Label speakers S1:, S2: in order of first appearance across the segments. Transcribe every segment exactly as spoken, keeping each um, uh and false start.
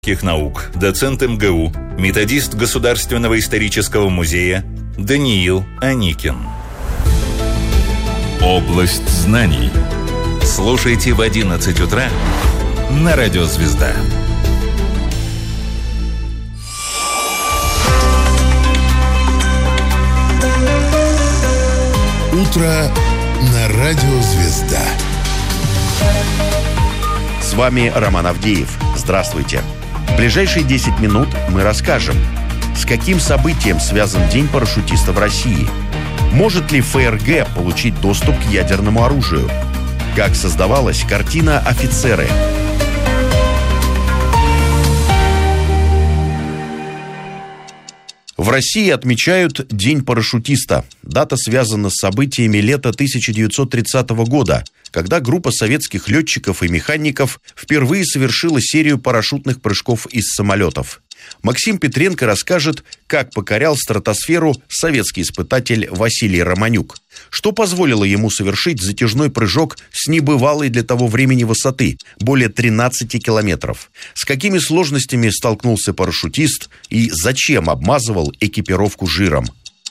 S1: наук, доцент эм гэ у, методист Государственного исторического музея Даниил Аникин. Область знаний. Слушайте в одиннадцать утра на Радио Звезда.
S2: Утро на Радио Звезда.
S3: С вами Роман Авдеев. Здравствуйте. В ближайшие десять минут мы расскажем, с каким событием связан День парашютиста в России. Может ли эф эр гэ получить доступ к ядерному оружию? Как создавалась картина «Офицеры». В России отмечают День парашютиста. Дата связана с событиями лета тысяча девятьсот тридцатого года, когда группа советских летчиков и механиков впервые совершила серию парашютных прыжков из самолетов. Максим Петренко расскажет, как покорял стратосферу советский испытатель Василий Романюк. Что позволило ему совершить затяжной прыжок с небывалой для того времени высоты – более тринадцати километров. С какими сложностями столкнулся парашютист и зачем обмазывал экипировку жиром?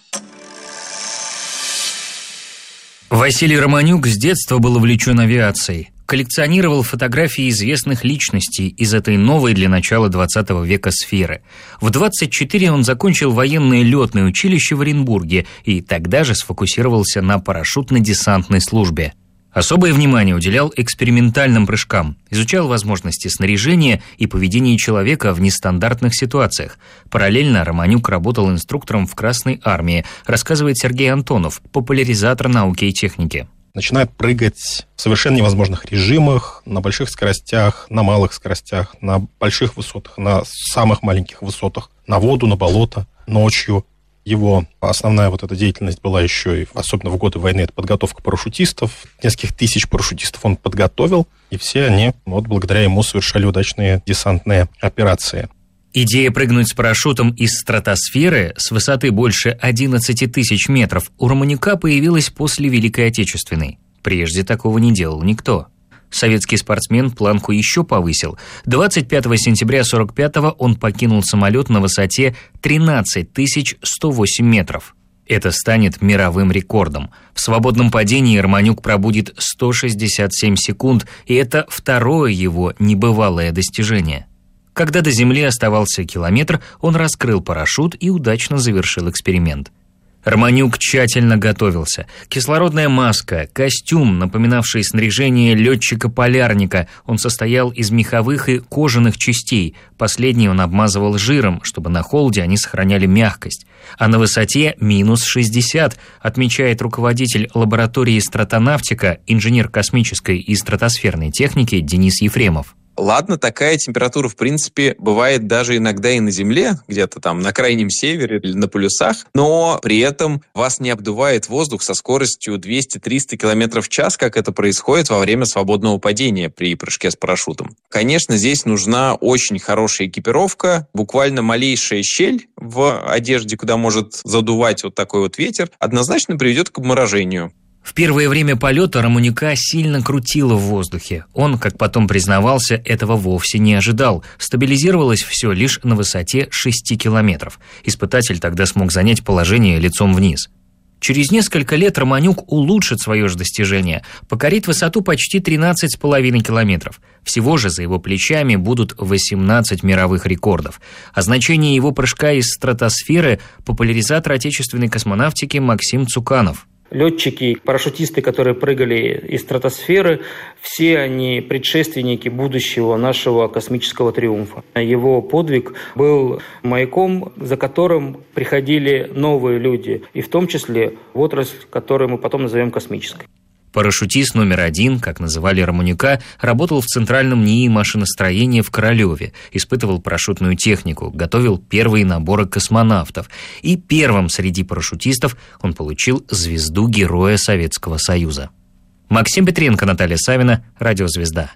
S4: Василий Романюк с детства был увлечен авиацией. Коллекционировал фотографии известных личностей из этой новой для начала двадцатого века сферы. В двадцать четыре он закончил военное летное училище в Оренбурге и тогда же сфокусировался на парашютно-десантной службе. Особое внимание уделял экспериментальным прыжкам, изучал возможности снаряжения и поведения человека в нестандартных ситуациях. Параллельно Романюк работал инструктором в Красной армии, рассказывает Сергей Антонов, популяризатор науки и техники.
S5: Начинает прыгать в совершенно невозможных режимах, на больших скоростях, на малых скоростях, на больших высотах, на самых маленьких высотах, на воду, на болото, ночью. Его основная вот эта деятельность была еще, и особенно в годы войны, это подготовка парашютистов. Нескольких тысяч парашютистов он подготовил, и все они, вот благодаря ему, совершали удачные десантные операции.
S4: Идея прыгнуть с парашютом из стратосферы с высоты больше одиннадцати тысяч метров у Романюка появилась после Великой Отечественной. Прежде такого не делал никто. Советский спортсмен планку еще повысил. двадцать пятого сентября сорок пятого он покинул самолет на высоте тринадцать тысяч сто восемь метров. Это станет мировым рекордом. В свободном падении Романюк пробудет сто шестьдесят семь секунд, и это второе его небывалое достижение. Когда до земли оставался километр, он раскрыл парашют и удачно завершил эксперимент. Романюк тщательно готовился. Кислородная маска, костюм, напоминавший снаряжение летчика-полярника. Он состоял из меховых и кожаных частей. Последние он обмазывал жиром, чтобы на холоде они сохраняли мягкость. А на высоте минус шестьдесят, отмечает руководитель лаборатории стратонавтика, инженер космической и стратосферной техники Денис Ефремов.
S6: Ладно, такая температура, в принципе, бывает даже иногда и на Земле, где-то там на крайнем севере или на полюсах, но при этом вас не обдувает воздух со скоростью двести-триста километров в час, как это происходит во время свободного падения при прыжке с парашютом. Конечно, здесь нужна очень хорошая экипировка, буквально малейшая щель в одежде, куда может задувать вот такой вот ветер, однозначно приведет к обморожению.
S4: В первое время полета Романюка сильно крутило в воздухе. Он, как потом признавался, этого вовсе не ожидал. Стабилизировалось все лишь на высоте шести километров. Испытатель тогда смог занять положение лицом вниз. Через несколько лет Романюк улучшит свое же достижение, покорит высоту почти тринадцать с половиной километров. Всего же за его плечами будут восемнадцать мировых рекордов. О значении его прыжка из стратосферы популяризатор отечественной космонавтики Максим Цуканов.
S7: Летчики, парашютисты, которые прыгали из стратосферы, все они предшественники будущего нашего космического триумфа. Его подвиг был маяком, за которым приходили новые люди, и в том числе в отрасль, которую мы потом назовем космической.
S4: Парашютист номер один, как называли Романюка, работал в Центральном НИИ машиностроения в Королеве, испытывал парашютную технику, готовил первые наборы космонавтов. И первым среди парашютистов он получил звезду Героя Советского Союза. Максим Петренко, Наталья Савина, Радио Звезда.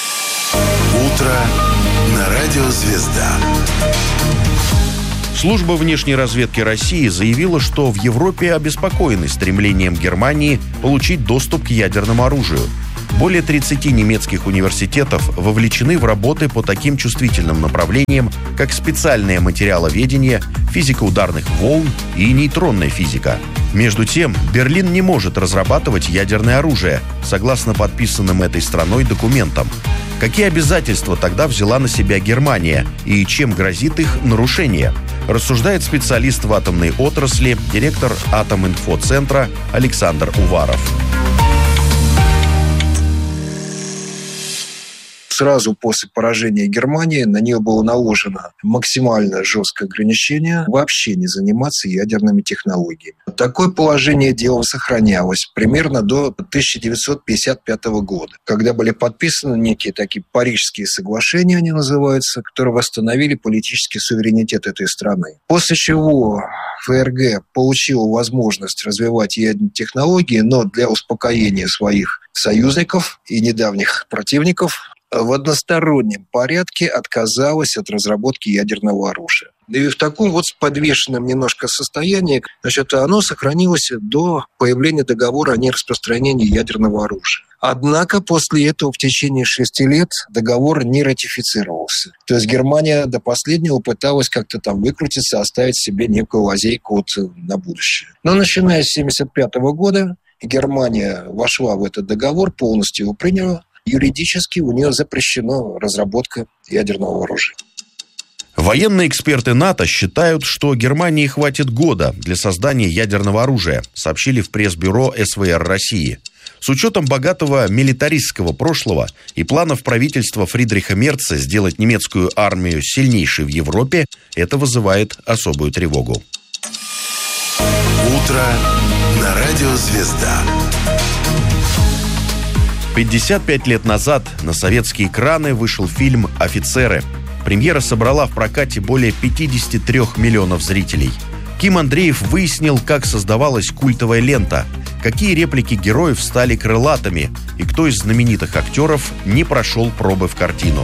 S2: Утро на Радио Звезда.
S3: Служба внешней разведки России заявила, что в Европе обеспокоены стремлением Германии получить доступ к ядерному оружию. Более тридцати немецких университетов вовлечены в работы по таким чувствительным направлениям, как специальное материаловедение, физика ударных волн и нейтронная физика. Между тем, Берлин не может разрабатывать ядерное оружие, согласно подписанным этой страной документам. Какие обязательства тогда взяла на себя Германия и чем грозит их нарушение? Рассуждает специалист в атомной отрасли, директор Атоминфоцентра Александр Уваров.
S8: Сразу после поражения Германии на нее было наложено максимально жесткое ограничение вообще не заниматься ядерными технологиями. Такое положение дела сохранялось примерно до тысяча девятьсот пятьдесят пятого года, когда были подписаны некие такие парижские соглашения, они называются, которые восстановили политический суверенитет этой страны. После чего ФРГ получила возможность развивать ядерные технологии, но для успокоения своих союзников и недавних противников в одностороннем порядке отказалась от разработки ядерного оружия. И в таком вот подвешенном немножко состоянии, значит, оно сохранилось до появления договора о нераспространении ядерного оружия. Однако после этого в течение шести лет договор не ратифицировался. То есть Германия до последнего пыталась как-то там выкрутиться, оставить себе некую лазейку вот на будущее. Но начиная с тысяча девятьсот семьдесят пятого года Германия вошла в этот договор, полностью его приняла. Юридически у нее запрещена разработка ядерного оружия.
S3: Военные эксперты НАТО считают, что Германии хватит года для создания ядерного оружия, сообщили в пресс-бюро эс вэ эр России. С учетом богатого милитаристского прошлого и планов правительства Фридриха Мерца сделать немецкую армию сильнейшей в Европе, это вызывает особую тревогу.
S2: Утро на радио «Звезда».
S3: пятьдесят пять лет назад на советские экраны вышел фильм «Офицеры». Премьера собрала в прокате более пятьдесят три миллионов зрителей. Ким Андреев выяснил, как создавалась культовая лента, какие реплики героев стали крылатыми и кто из знаменитых актеров не прошел пробы в картину.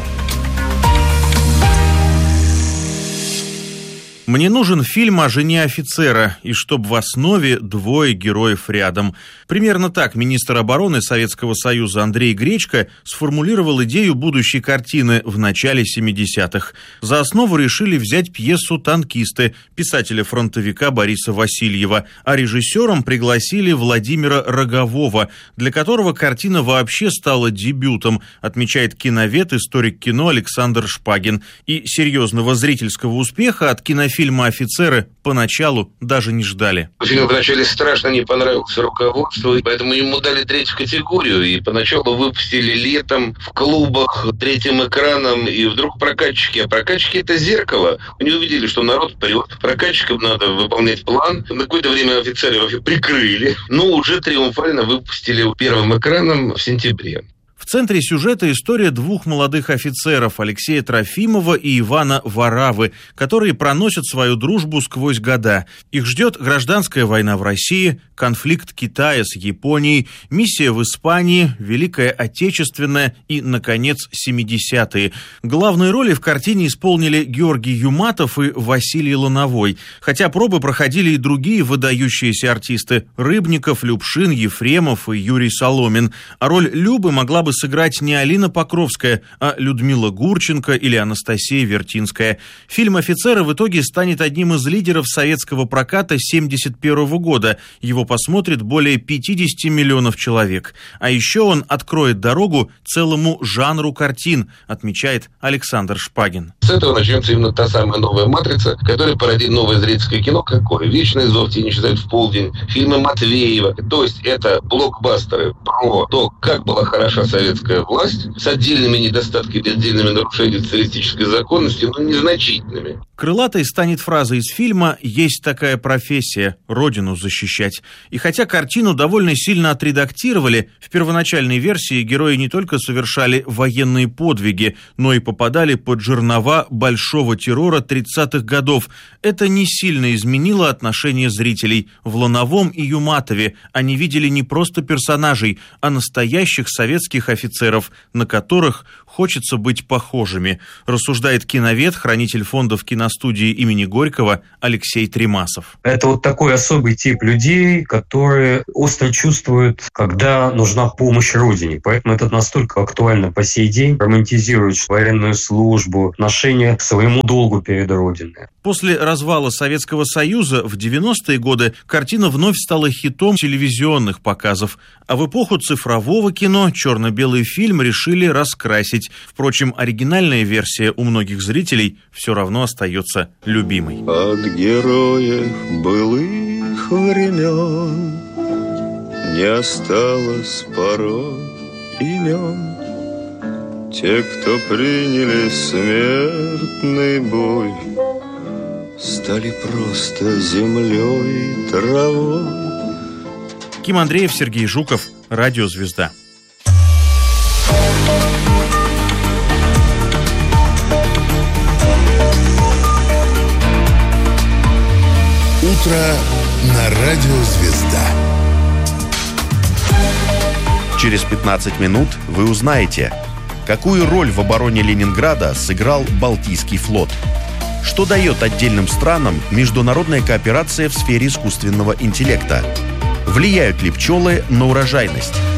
S9: Мне нужен фильм о жене офицера, и чтоб в основе двое героев рядом. Примерно так министр обороны Советского Союза Андрей Гречко сформулировал идею будущей картины в начале семидесятых. За основу решили взять пьесу «Танкисты» писателя-фронтовика Бориса Васильева, а режиссером пригласили Владимира Рогового, для которого картина вообще стала дебютом, отмечает киновед, историк кино Александр Шпагин. И серьезного зрительского успеха от кинофильма Фильма «Офицеры» поначалу даже не ждали.
S10: Фильм вначале страшно не понравился руководству, поэтому ему дали третью категорию, и поначалу выпустили летом в клубах третьим экраном, и вдруг прокатчики, а прокатчики — это зеркало. Они увидели, что народ прет, прокатчикам надо выполнять план. На какое-то время «Офицеры» вообще прикрыли, но уже триумфально выпустили первым экраном в сентябре.
S9: В центре сюжета история двух молодых офицеров, Алексея Трофимова и Ивана Варавы, которые проносят свою дружбу сквозь года. Их ждет гражданская война в России, конфликт Китая с Японией, миссия в Испании, Великая Отечественная и, наконец, семидесятые. Главные роли в картине исполнили Георгий Юматов и Василий Лановой, хотя пробы проходили и другие выдающиеся артисты – Рыбников, Любшин, Ефремов и Юрий Соломин. А роль Любы могла бы сыграть не Алина Покровская, а Людмила Гурченко или Анастасия Вертинская. Фильм «Офицеры» в итоге станет одним из лидеров советского проката семьдесят первого года. Его посмотрит более пятьдесят миллионов человек. А еще он откроет дорогу целому жанру картин, отмечает Александр Шпагин.
S10: С этого начнется именно та самая новая «Матрица», которая породит новое зрительское кино. Какое? «Вечный зов», «Тени исчезают в полдень», фильмы Матвеева. То есть это блокбастеры про то, как была хороша советская власть, с отдельными недостатками, отдельными нарушениями социалистической законности, но незначительными.
S9: Крылатой станет фраза из фильма «Есть такая профессия – родину защищать». И хотя картину довольно сильно отредактировали, в первоначальной версии герои не только совершали военные подвиги, но и попадали под жернова большого террора тридцатых годов. Это не сильно изменило отношение зрителей. В Лановом и Юматове они видели не просто персонажей, а настоящих советских офицеров, на которых хочется быть похожими, рассуждает киновед, хранитель фондов киностудии имени Горького Алексей Тремасов.
S11: Это вот такой особый тип людей, которые остро чувствуют, когда нужна помощь Родине. Поэтому это настолько актуально по сей день. Романтизируют военную службу, отношение к своему долгу перед Родиной.
S9: После развала Советского Союза в девяностые годы картина вновь стала хитом телевизионных показов, а в эпоху цифрового кино черно-белый фильм решили раскрасить. Впрочем, оригинальная версия у многих зрителей все равно остается любимой.
S12: От героев былых времен не осталось порой имен. Те, кто приняли смертный бой, стали просто землей и травой.
S9: Ким Андреев, Сергей Жуков, Радио «Звезда».
S2: Утро на Радио «Звезда».
S3: Через пятнадцать минут вы узнаете, какую роль в обороне Ленинграда сыграл Балтийский флот. Что дает отдельным странам международная кооперация в сфере искусственного интеллекта? Влияют ли пчелы на урожайность?